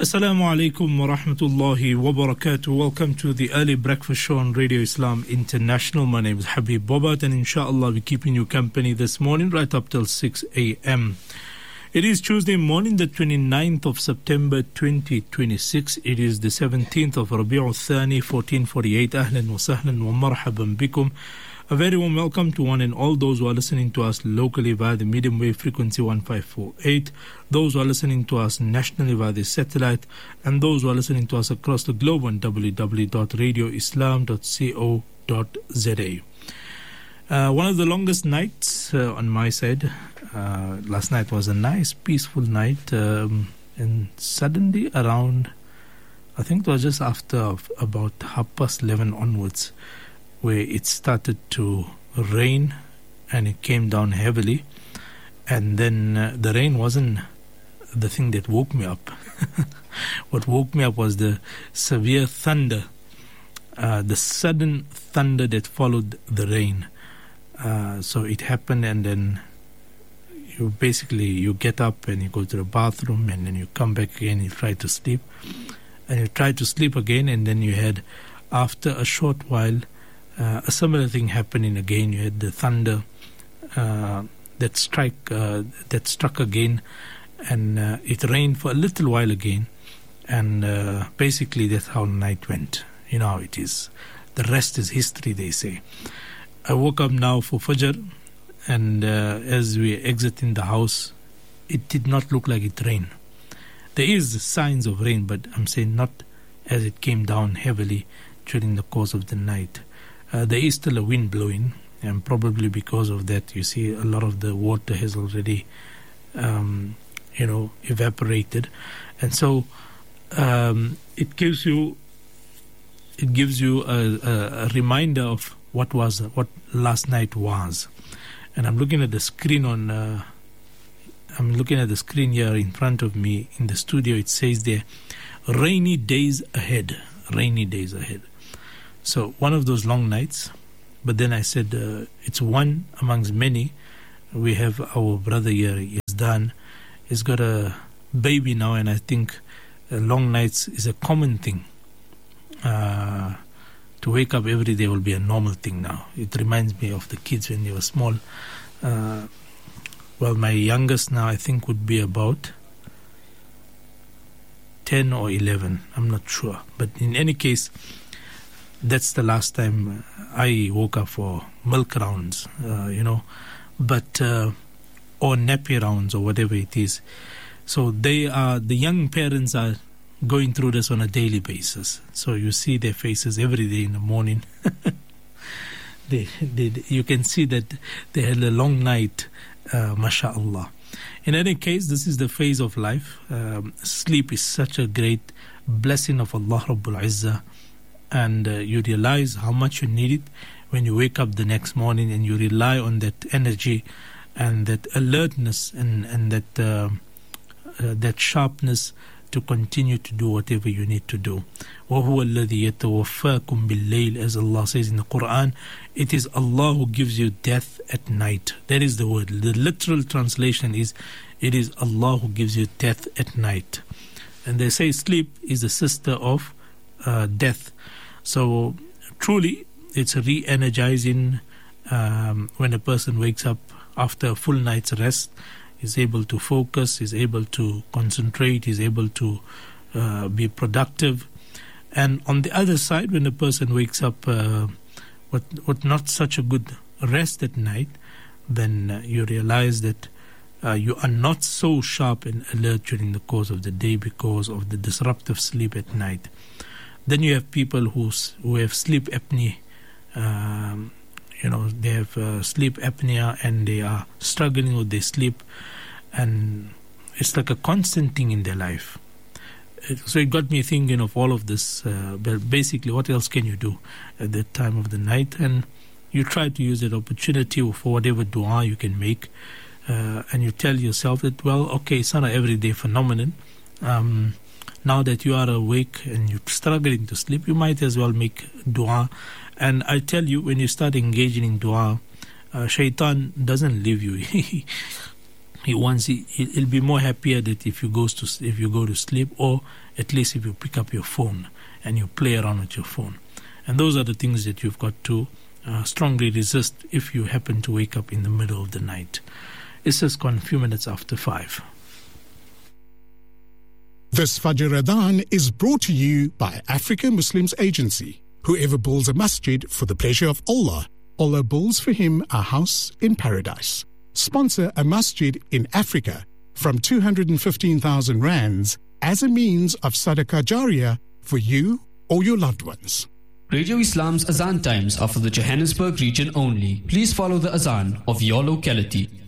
Assalamu alaikum wa rahmatullahi wa barakatuh. Welcome to the early breakfast show on Radio Islam International. My name is Habib Bobat, and inshallah we're keeping you company this morning right up till 6 a.m. It is Tuesday morning, the 29th of September 2026. It is the 17th of Rabi'ul Thani 1448. Ahlan wa sahlan wa marhaban bikum. A very warm welcome to one and all those who are listening to us locally via the medium wave frequency 1548, those who are listening to us nationally via the satellite, and those who are listening to us across the globe on www.radioislam.co.za. One of the longest nights on my side. Last night was a nice, peaceful night, and suddenly around, I think it was just after about 11:30 onwards, where it started to rain and it came down heavily. And then the rain wasn't the thing that woke me up. What woke me up was the severe thunder, the sudden thunder that followed the rain. So it happened, and then you get up and you go to the bathroom, and then you come back again, you try to sleep. And you try to sleep again, and then you had, after a short while, a similar thing happening again. You had the thunder that struck again, and it rained for a little while again, and basically that's how the night went. You know how it is. The rest is history, they say. I woke up now for Fajr, and as we were exiting the house, it did not look like it rained. There is signs of rain, but I'm saying not as it came down heavily during the course of the night. There is still a wind blowing, and probably because of that, you see a lot of the water has already, evaporated, and so it gives you a reminder of what last night was. And I'm looking at the screen here in front of me in the studio. It says there, rainy days ahead. Rainy days ahead. So one of those long nights, but then I said it's one amongst many. We have our brother here, Yazdan. He's got a baby now, and I think long nights is a common thing. To wake up every day will be a normal thing now. It reminds me of the kids when they were small. My youngest now I think would be about 10 or 11. I'm not sure. But in any case, that's the last time I woke up for milk rounds, or nappy rounds or whatever it is. So the young parents are going through this on a daily basis. So you see their faces every day in the morning. You can see that they had a long night, mashallah. In any case, this is the phase of life. Sleep is such a great blessing of Allah Rabbul Izzah. And you realize how much you need it when you wake up the next morning, and you rely on that energy and that alertness and that sharpness to continue to do whatever you need to do. وَهُوَ الَّذِي يَتَوَفَّاكُمْ بِاللَّيْلِ, as Allah says in the Quran. It is Allah who gives you death at night. That is the word. The literal translation is, it is Allah who gives you death at night. And they say sleep is the sister of death. So truly it's re-energizing when a person wakes up after a full night's rest, is able to focus, is able to concentrate, is able to be productive. And on the other side, when a person wakes up with not such a good rest at night, then you realize that you are not so sharp and alert during the course of the day because of the disruptive sleep at night. Then you have people who have sleep apnea. They have sleep apnea, and they are struggling with their sleep, and it's like a constant thing in their life. So it got me thinking of all of this. But basically, what else can you do at that time of the night? And you try to use that opportunity for whatever dua you can make, and you tell yourself that, it's not an everyday phenomenon. Now that you are awake and you're struggling to sleep, you might as well make dua. And I tell you, when you start engaging in dua, shaitan doesn't leave you. he'll be more happier that if you go to sleep, or at least if you pick up your phone and you play around with your phone. And those are the things that you've got to strongly resist if you happen to wake up in the middle of the night. It's just gone a few minutes after 5. This Fajr Adhan is brought to you by Africa Muslims Agency. Whoever builds a masjid for the pleasure of Allah, Allah builds for him a house in paradise. Sponsor a masjid in Africa from 215,000 rands as a means of sadaqah jariyah for you or your loved ones. Radio Islam's Azan times are for the Johannesburg region only. Please follow the Azan of your locality.